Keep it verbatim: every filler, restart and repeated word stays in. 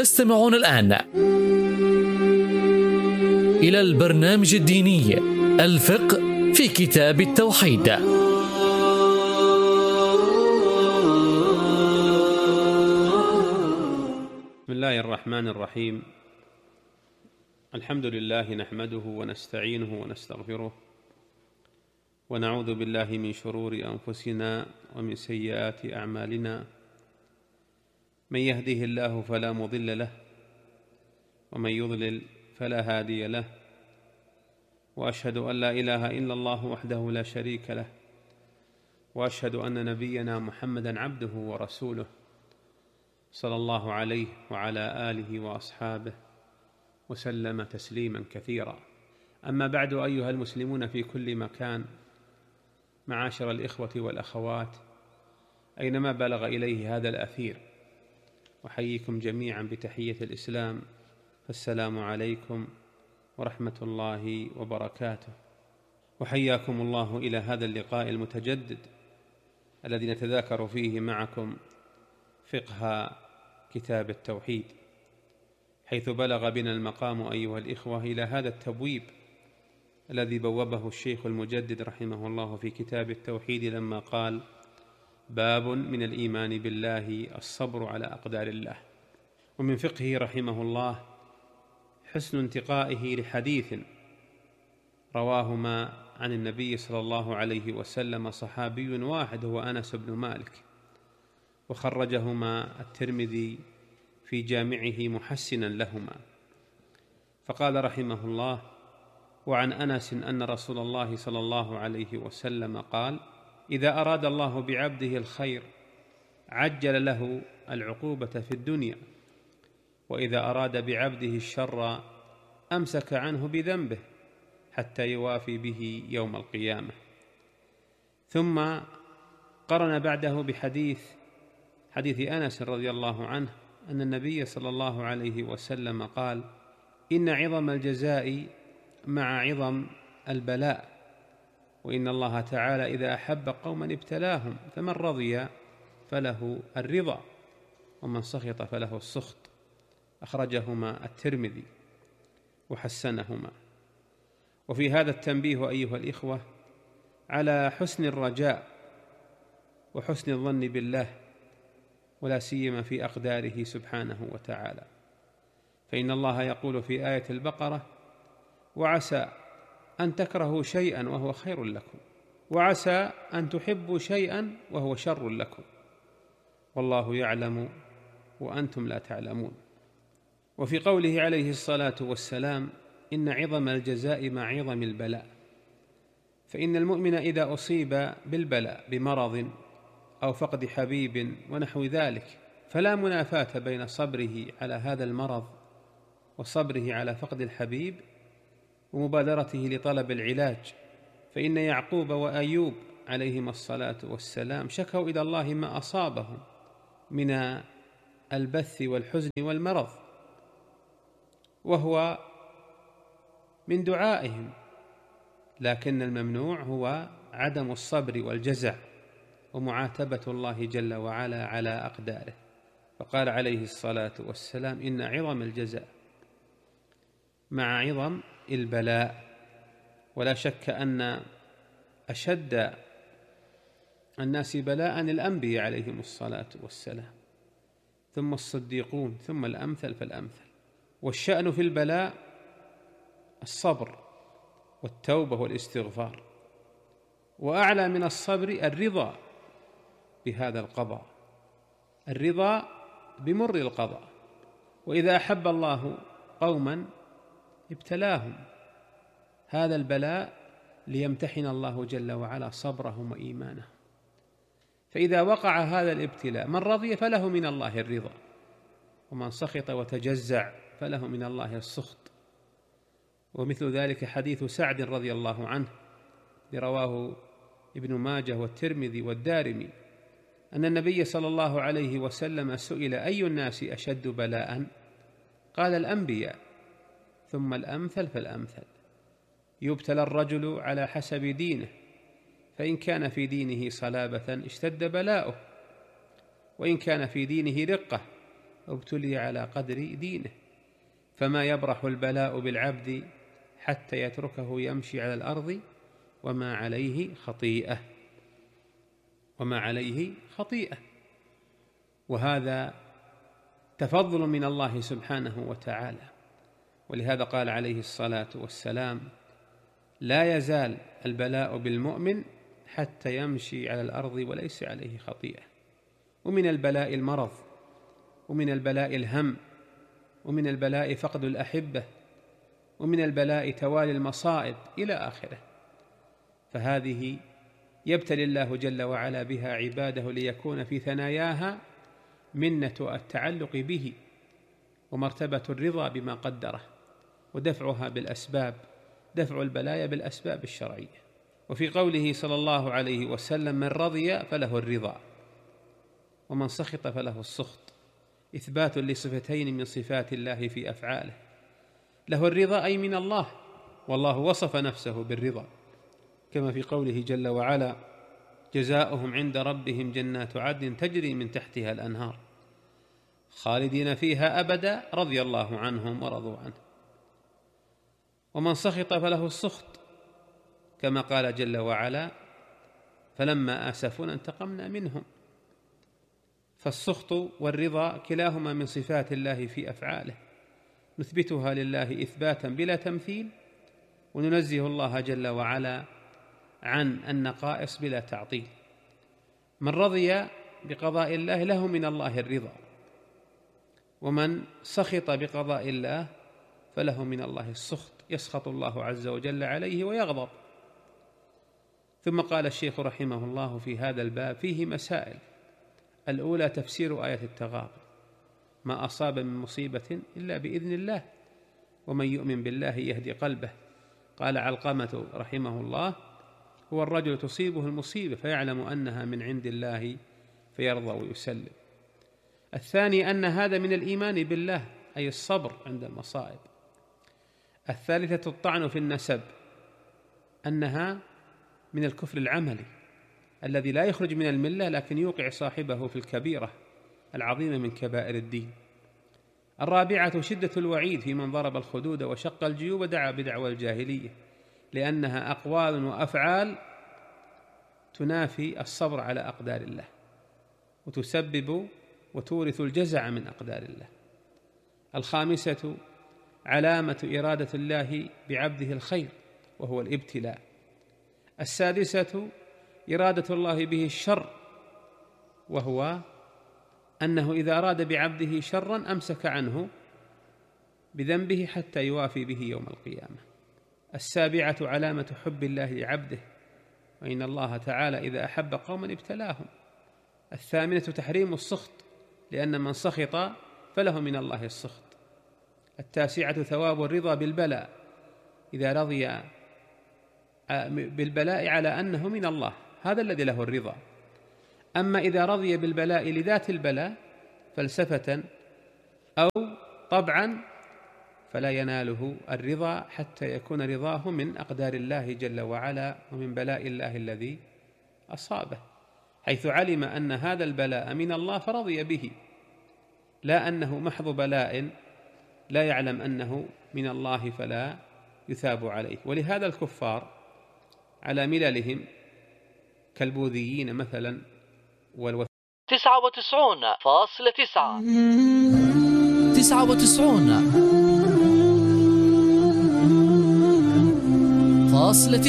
تستمعون الآن إلى البرنامج الديني الفقه في كتاب التوحيد. بسم الله الرحمن الرحيم. الحمد لله نحمده ونستعينه ونستغفره ونعوذ بالله من شرور أنفسنا ومن سيئات أعمالنا، من يهده الله فلا مضل له ومن يضلل فلا هادي له، وأشهد أن لا إله إلا الله وحده لا شريك له، وأشهد أن نبينا محمدًا عبده ورسوله صلى الله عليه وعلى آله وأصحابه وسلم تسليما كثيرا. أما بعد، أيها المسلمون في كل مكان، معاشر الإخوة والأخوات أينما بلغ إليه هذا الأثير، أحييكم جميعا بتحية الإسلام، فالسلام عليكم ورحمة الله وبركاته. وحياكم الله إلى هذا اللقاء المتجدد الذي نتذاكر فيه معكم فقه كتاب التوحيد، حيث بلغ بنا المقام أيها الإخوة إلى هذا التبويب الذي بوبه الشيخ المجدد رحمه الله في كتاب التوحيد لما قال: باب من الإيمان بالله الصبر على أقدار الله. ومن فقهه رحمه الله حسن انتقائه لحديث رواهما عن النبي صلى الله عليه وسلم صحابي واحد هو أنس بن مالك، وخرجهما الترمذي في جامعه محسنا لهما. فقال رحمه الله: وعن أنس أن رسول الله صلى الله عليه وسلم قال: إذا أراد الله بعبده الخير عجل له العقوبة في الدنيا، وإذا أراد بعبده الشر أمسك عنه بذنبه حتى يوافي به يوم القيامة. ثم قرن بعده بحديث حديث أنس رضي الله عنه أن النبي صلى الله عليه وسلم قال: إن عظم الجزاء مع عظم البلاء، وإن الله تعالى إذا أحب قوما ابتلاهم، فمن رضي فله الرضا ومن سخط فله السخط. أخرجهما الترمذي وحسنهما. وفي هذا التنبيه أيها الإخوة على حسن الرجاء وحسن الظن بالله، ولا سيما في أقداره سبحانه وتعالى، فإن الله يقول في آية البقرة: وعسى أن تكرهوا شيئا وهو خير لكم، وعسى أن تحبوا شيئا وهو شر لكم، والله يعلم وأنتم لا تعلمون. وفي قوله عليه الصلاة والسلام: إن عظم الجزاء مع عظم البلاء، فإن المؤمن إذا أصيب بالبلاء بمرض أو فقد حبيب ونحو ذلك، فلا منافاة بين صبره على هذا المرض وصبره على فقد الحبيب ومبادرته لطلب العلاج، فإن يعقوب وأيوب عليهما الصلاة والسلام شكوا إلى الله ما أصابهم من البث والحزن والمرض، وهو من دعائهم، لكن الممنوع هو عدم الصبر والجزع ومعاتبة الله جل وعلا على أقداره. فقال عليه الصلاة والسلام: إن عظم الجزاء مع عظم البلاء. ولا شك أن أشد الناس بلاء الأنبياء عليهم الصلاة والسلام، ثم الصديقون، ثم الأمثل فالأمثل. والشأن في البلاء الصبر والتوبة والاستغفار، وأعلى من الصبر الرضا بهذا القضاء، الرضا بمر القضاء. وإذا أحب الله قوما ابتلاهم، هذا البلاء ليمتحن الله جل وعلا صبرهم وإيمانهم. فإذا وقع هذا الابتلاء، من رضي فله من الله الرضا، ومن سخط وتجزع فله من الله السخط. ومثل ذلك حديث سعد رضي الله عنه رواه ابن ماجه والترمذي والدارمي أن النبي صلى الله عليه وسلم سئل: أي الناس أشد بلاء؟ قال: الأنبياء، ثم الأمثل فالأمثل. يبتلى الرجل على حسب دينه، فإن كان في دينه صلابة اشتد بلاؤه، وإن كان في دينه رقة وابتلي على قدر دينه، فما يبرح البلاء بالعبد حتى يتركه يمشي على الأرض وما عليه خطيئة وما عليه خطيئة وهذا تفضل من الله سبحانه وتعالى. ولهذا قال عليه الصلاة والسلام: لا يزال البلاء بالمؤمن حتى يمشي على الأرض وليس عليه خطيئة. ومن البلاء المرض، ومن البلاء الهم، ومن البلاء فقد الأحبة، ومن البلاء توالي المصائب إلى آخره. فهذه يبتلي الله جل وعلا بها عباده ليكون في ثناياها منة التعلق به ومرتبة الرضا بما قدره، ودفعها بالأسباب، دفع البلايا بالأسباب الشرعية. وفي قوله صلى الله عليه وسلم: من رضي فله الرضا ومن سخط فله السخط، إثبات لصفتين من صفات الله في أفعاله. له الرضا أي من الله، والله وصف نفسه بالرضا، كما في قوله جل وعلا: جزاؤهم عند ربهم جنات عدن تجري من تحتها الأنهار خالدين فيها أبدا رضي الله عنهم ورضوا عنه. ومن سخط فله السخط، كما قال جل وعلا: فلما آسفونا انتقمنا منهم. فالسخط والرضا كلاهما من صفات الله في أفعاله، نثبتها لله إثباتا بلا تمثيل، وننزه الله جل وعلا عن النقائص بلا تعطيل. من رضي بقضاء الله له من الله الرضا، ومن سخط بقضاء الله فله من الله السخط، يسخط الله عز وجل عليه ويغضب. ثم قال الشيخ رحمه الله في هذا الباب فيه مسائل. الأولى تفسير آية التغابن: ما أصاب من مصيبة إلا بإذن الله ومن يؤمن بالله يهدي قلبه. قال علقمة رحمه الله: هو الرجل تصيبه المصيبة فيعلم أنها من عند الله فيرضى ويسلم. الثاني أن هذا من الإيمان بالله، أي الصبر عند المصائب. الثالثة الطعن في النسب، أنها من الكفر العملي الذي لا يخرج من الملة لكن يوقع صاحبه في الكبيرة العظيمة من كبائر الدين. الرابعة شدة الوعيد في من ضرب الخدود وشق الجيوب ودعا بدعوى الجاهلية، لأنها أقوال وأفعال تنافي الصبر على أقدار الله، وتسبب وتورث الجزع من أقدار الله. الخامسة علامة إرادة الله بعبده الخير وهو الابتلاء. السادسة إرادة الله به الشر، وهو أنه إذا أراد بعبده شرا أمسك عنه بذنبه حتى يوافي به يوم القيامة. السابعة علامة حب الله لعبده، وإن الله تعالى إذا أحب قوما ابتلاهم. الثامنة تحريم السخط، لأن من سخط فله من الله السخط. التاسعة ثواب الرضا بالبلاء، إذا رضي بالبلاء على أنه من الله، هذا الذي له الرضا. أما إذا رضي بالبلاء لذات البلاء فلسفة أو طبعا فلا يناله الرضا حتى يكون رضاه من أقدار الله جل وعلا ومن بلاء الله الذي أصابه، حيث علم أن هذا البلاء من الله فرضي به، لا أنه محض بلاء لا يعلم أنه من الله فلا يثاب عليه. ولهذا الكفار على مللهم كالبوذيين مثلا والوث تسعة وتسعون فاصلة تسعة تسعة وتسعون فاصلة